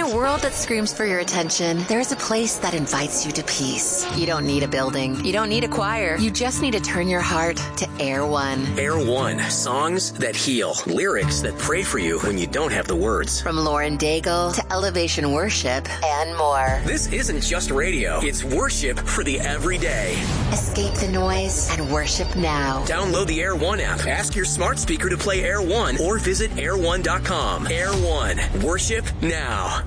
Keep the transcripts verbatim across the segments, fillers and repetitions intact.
a world that screams for your attention, there's a place that invites you to peace. You don't need a building. You don't need a choir. You just need to turn your heart to Air One. Air One. Songs that heal. Lyrics that pray for you when you don't have the words. From Lauren Daigle to Elevation Worship and more. This isn't just radio. It's worship for the everyday. Escape the noise and worship now. Download the Air One app. Ask your smart speaker to play Air One or visit air one dot com. Air One. Worship now.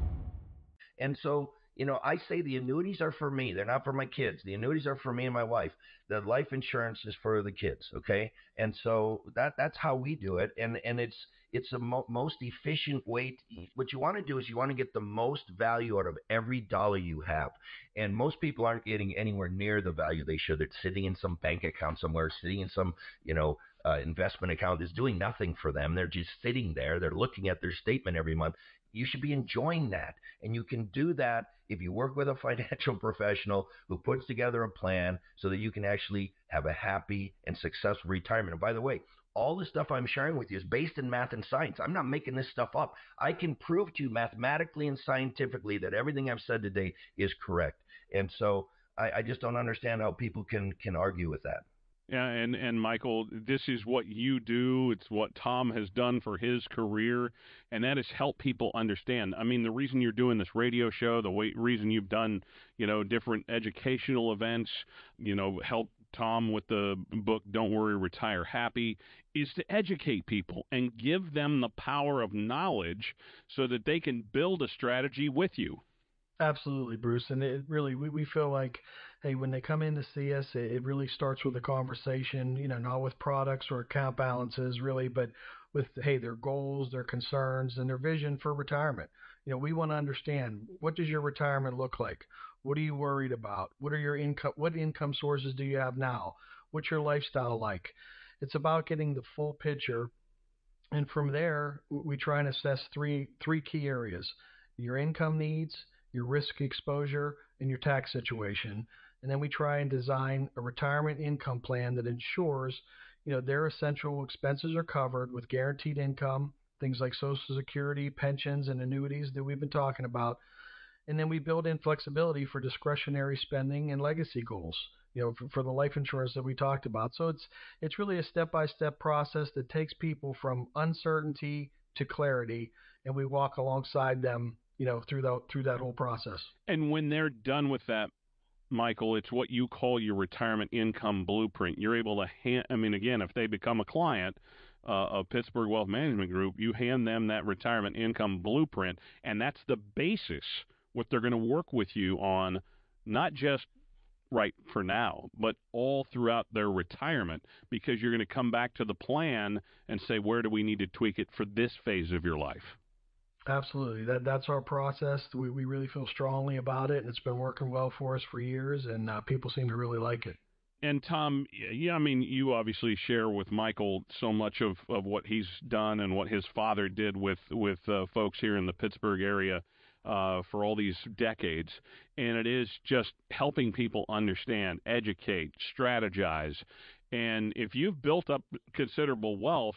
And so, you know, I say the annuities are for me. They're not for my kids. The annuities are for me and my wife. The life insurance is for the kids, okay? And so that that's how we do it. And and it's it's the mo- most efficient way. To, what you want to do is you want to get the most value out of every dollar you have. And most people aren't getting anywhere near the value they should. It's sitting in some bank account somewhere, sitting in some, you know, uh, investment account. It's doing nothing for them. They're just sitting there. They're looking at their statement every month. You should be enjoying that. And you can do that if you work with a financial professional who puts together a plan so that you can actually have a happy and successful retirement. And by the way, all the stuff I'm sharing with you is based in math and science. I'm not making this stuff up. I can prove to you mathematically and scientifically that everything I've said today is correct. And so I, I just don't understand how people can, can argue with that. Yeah, and, and Michael, this is what you do. It's what Tom has done for his career, and that is help people understand. I mean, the reason you're doing this radio show, the way, reason you've done, you know, different educational events, you know, help Tom with the book Don't Worry, Retire Happy, is to educate people and give them the power of knowledge so that they can build a strategy with you. Absolutely, Bruce. And it really, we, we feel like, hey, when they come in to see us, it, it really starts with a conversation, you know, not with products or account balances really, but with, hey, their goals, their concerns, and their vision for retirement. You know, we want to understand, what does your retirement look like? What are you worried about? What are your income, what income sources do you have now? What's your lifestyle like? It's about getting the full picture. And from there, we try and assess three, three key areas: your income needs, your risk exposure, and your tax situation. And then we try and design a retirement income plan that ensures, you know, their essential expenses are covered with guaranteed income, things like Social Security, pensions, and annuities that we've been talking about. And then we build in flexibility for discretionary spending and legacy goals, you know, for, for the life insurance that we talked about. So it's it's really a step-by-step process that takes people from uncertainty to clarity, and we walk alongside them, you know, through that through that whole process. And when they're done with that, Michael, it's what you call your retirement income blueprint. You're able to hand, I mean, again, if they become a client uh, of Pittsburgh Wealth Management Group, you hand them that retirement income blueprint, and that's the basis what they're going to work with you on, not just right for now, but all throughout their retirement, because you're going to come back to the plan and say, where do we need to tweak it for this phase of your life? Absolutely. That that's our process. We we really feel strongly about it, and it's been working well for us for years, and uh, people seem to really like it. And Tom, yeah, I mean, you obviously share with Michael so much of, of what he's done and what his father did with with uh, folks here in the Pittsburgh area uh, for all these decades. And it is just helping people understand, educate, strategize. And if you've built up considerable wealth,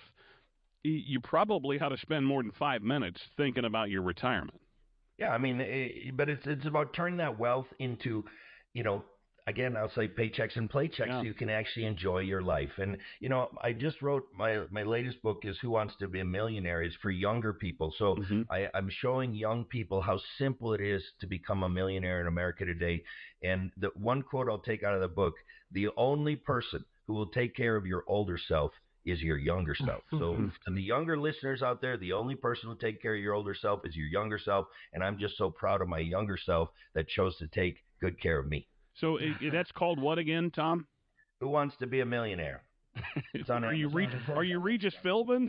you probably ought to spend more than five minutes thinking about your retirement. Yeah, I mean, it, but it's it's about turning that wealth into, you know, again, I'll say paychecks and playchecks, yeah. So you can actually enjoy your life. And, you know, I just wrote my my latest book is Who Wants to Be a Millionaire? Is for younger people. So mm-hmm. I, I'm showing young people how simple it is to become a millionaire in America today. And the one quote I'll take out of the book: the only person who will take care of your older self is your younger self. So to the younger listeners out there, the only person who will take care of your older self is your younger self. And I'm just so proud of my younger self that chose to take good care of me. So it, that's called what again, Tom? Who Wants to Be a Millionaire? It's on are you Re- Are you Regis Philbin?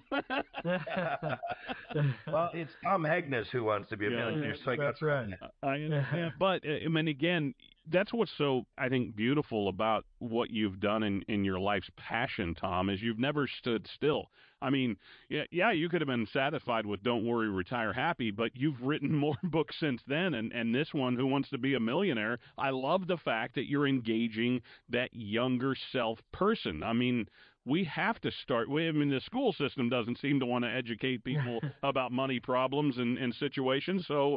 Well, it's Tom Hegnes Who Wants to Be a yeah, Millionaire. So that's right. I understand. But, I mean, again, that's what's so, I think, beautiful about what you've done in, in your life's passion, Tom, is you've never stood still. I mean, yeah, yeah, you could have been satisfied with Don't Worry, Retire Happy, but you've written more books since then, and, and this one, Who Wants to Be a Millionaire, I love the fact that you're engaging that younger self person. I mean, we have to start. I mean, the school system doesn't seem to want to educate people about money problems and, and situations, so